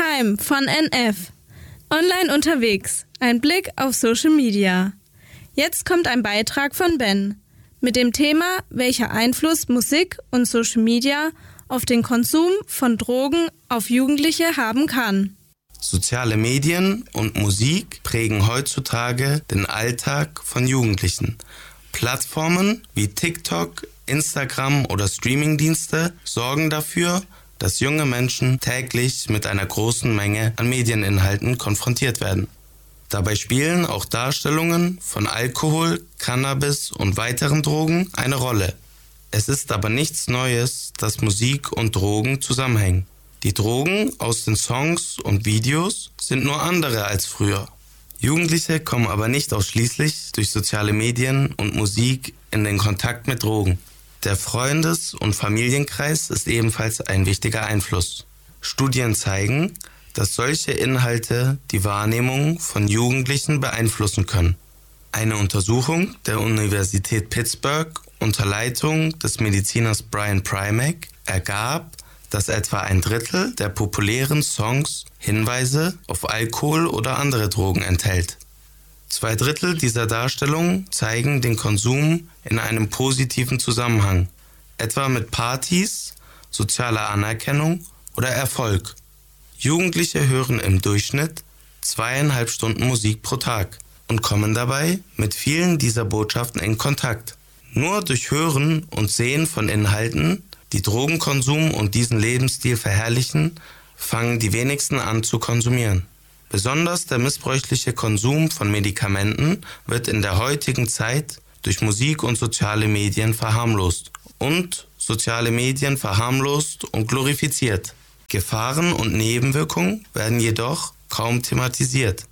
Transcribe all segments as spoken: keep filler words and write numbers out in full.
Time von N F. Online unterwegs. Ein Blick auf Social Media. Jetzt kommt ein Beitrag von Ben mit dem Thema, welcher Einfluss Musik und Social Media auf den Konsum von Drogen auf Jugendliche haben kann. Soziale Medien und Musik prägen heutzutage den Alltag von Jugendlichen. Plattformen wie TikTok, Instagram oder Streamingdienste sorgen dafür, dass junge Menschen täglich mit einer großen Menge an Medieninhalten konfrontiert werden. Dabei spielen auch Darstellungen von Alkohol, Cannabis und weiteren Drogen eine Rolle. Es ist aber nichts Neues, dass Musik und Drogen zusammenhängen. Die Drogen aus den Songs und Videos sind nur andere als früher. Jugendliche kommen aber nicht ausschließlich durch soziale Medien und Musik in den Kontakt mit Drogen. Der Freundes- und Familienkreis ist ebenfalls ein wichtiger Einfluss. Studien zeigen, dass solche Inhalte die Wahrnehmung von Jugendlichen beeinflussen können. Eine Untersuchung der Universität Pittsburgh unter Leitung des Mediziners Brian Primack ergab, dass etwa ein Drittel der populären Songs Hinweise auf Alkohol oder andere Drogen enthält. Zwei Drittel dieser Darstellungen zeigen den Konsum in einem positiven Zusammenhang, etwa mit Partys, sozialer Anerkennung oder Erfolg. Jugendliche hören im Durchschnitt zweieinhalb Stunden Musik pro Tag und kommen dabei mit vielen dieser Botschaften in Kontakt. Nur durch Hören und Sehen von Inhalten, die Drogenkonsum und diesen Lebensstil verherrlichen, fangen die wenigsten an zu konsumieren. Besonders der missbräuchliche Konsum von Medikamenten wird in der heutigen Zeit durch Musik und soziale Medien verharmlost und soziale Medien verharmlost und glorifiziert. Gefahren und Nebenwirkungen werden jedoch kaum thematisiert.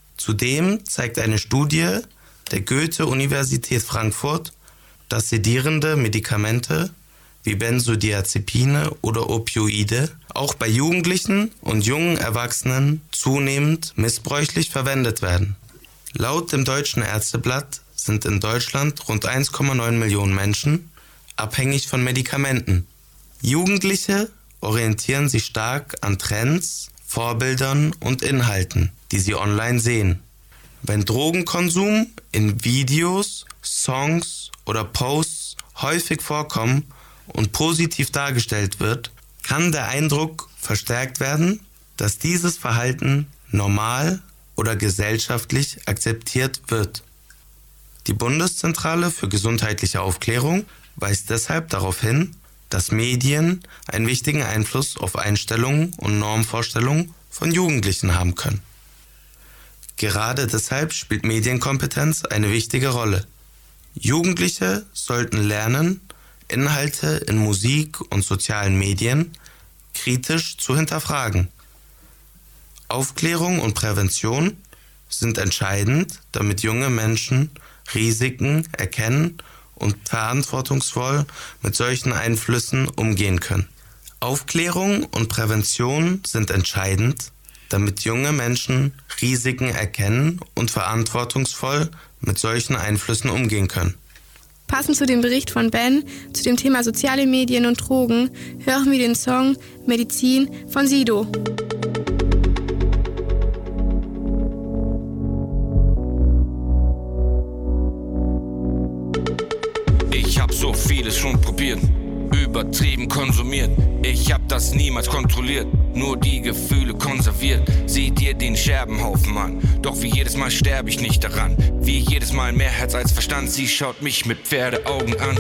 Zudem zeigt eine Studie der Goethe-Universität Frankfurt, dass sedierende Medikamente wie Benzodiazepine oder Opioide auch bei Jugendlichen und jungen Erwachsenen zunehmend missbräuchlich verwendet werden. Laut dem Deutschen Ärzteblatt sind in Deutschland rund eins Komma neun Millionen Menschen abhängig von Medikamenten. Jugendliche orientieren sich stark an Trends, Vorbildern und Inhalten, die sie online sehen. Wenn Drogenkonsum in Videos, Songs oder Posts häufig vorkommen und positiv dargestellt wird, kann der Eindruck verstärkt werden, dass dieses Verhalten normal oder gesellschaftlich akzeptiert wird. Die Bundeszentrale für gesundheitliche Aufklärung weist deshalb darauf hin, dass Medien einen wichtigen Einfluss auf Einstellungen und Normvorstellungen von Jugendlichen haben können. Gerade deshalb spielt Medienkompetenz eine wichtige Rolle. Jugendliche sollten lernen, Inhalte in Musik und sozialen Medien kritisch zu hinterfragen. Aufklärung und Prävention sind entscheidend, damit junge Menschen Risiken erkennen und verantwortungsvoll mit solchen Einflüssen umgehen können. Aufklärung und Prävention sind entscheidend, damit junge Menschen Risiken erkennen und verantwortungsvoll mit solchen Einflüssen umgehen können. Passend zu dem Bericht von Ben zu dem Thema soziale Medien und Drogen hören wir den Song Medizin von Sido. Ich hab so vieles schon probiert, übertrieben konsumiert. Ich hab das niemals kontrolliert, nur die Gefühle konserviert. Sieh dir den Scherbenhaufen an, doch wie jedes Mal sterbe ich nicht daran. Wie jedes Mal mehr Herz als Verstand, sie schaut mich mit Pferdeaugen an.